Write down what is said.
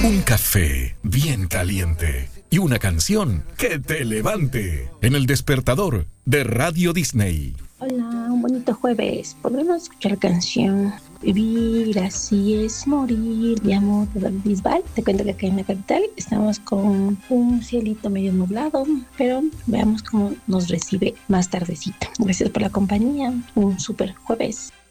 Un café bien caliente y una canción que te levante en el despertador de Radio Disney. Hola, un bonito jueves. ¿Podremos escuchar la canción Vivir así es morir de amor de David Bisbal? Te cuento que acá en la capital estamos con un cielito medio nublado, pero veamos cómo nos recibe más tardecito. Gracias por la compañía. Un súper jueves.